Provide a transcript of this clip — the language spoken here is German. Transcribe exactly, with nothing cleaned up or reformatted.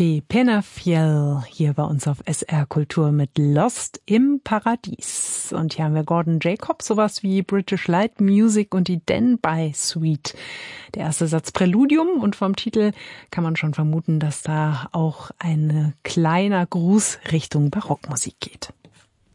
Sophie Penafiel hier bei uns auf S R Kultur mit Lost im Paradies. Und hier haben wir Gordon Jacob, sowas wie British Light Music und die Denbigh Suite. Der erste Satz Präludium, und vom Titel kann man schon vermuten, dass da auch ein kleiner Gruß Richtung Barockmusik geht.